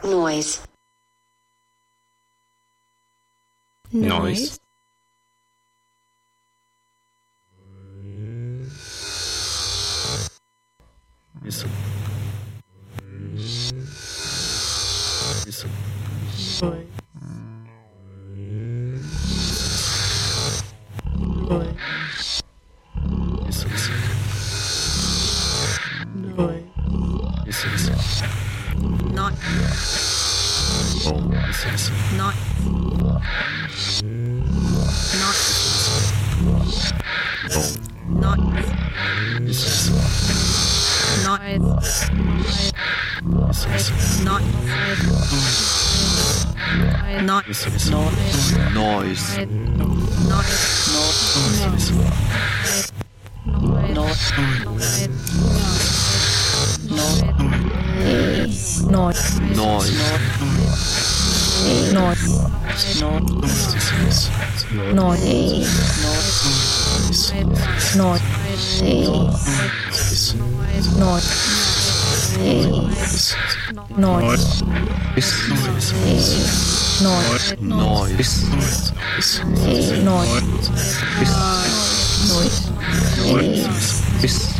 Noise. Noise. Isso. Isso. Oi. Isso, isso. Oi. Isso, isso. Not. Bom, isso, isso. Not. Not. Bom, Not. isso, isso. Not. Isso, isso. Not. Not. Isso, isso. Noise. Not. Isso, isso. Noise. Noise.